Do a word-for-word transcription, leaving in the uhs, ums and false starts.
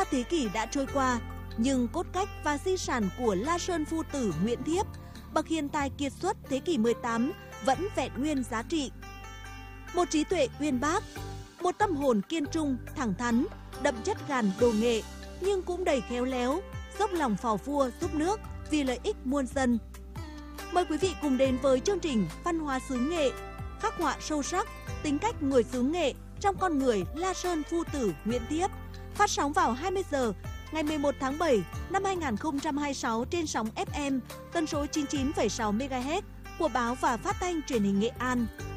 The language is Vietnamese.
thế kỷ đã trôi qua, nhưng cốt cách và di sản của La Sơn Phu Tử Nguyễn Thiếp, bậc hiền tài kiệt xuất thế kỷ mười tám vẫn vẹn nguyên giá trị. Một trí tuệ uyên bác, một tâm hồn kiên trung, thẳng thắn, đậm chất gàn đồ nghệ, nhưng cũng đầy khéo léo, dốc lòng phò vua giúp nước vì lợi ích muôn dân. Mời quý vị cùng đến với chương trình Văn hóa xứ Nghệ, khắc họa sâu sắc tính cách người xứ Nghệ trong con người La Sơn Phu Tử Nguyễn Thiếp, phát sóng vào hai mươi giờ ngày mười một tháng bảy năm hai nghìn không trăm hai mươi sáu trên sóng ép em tần số chín mươi chín phẩy sáu mê ga héc của Báo và Phát thanh Truyền hình Nghệ An.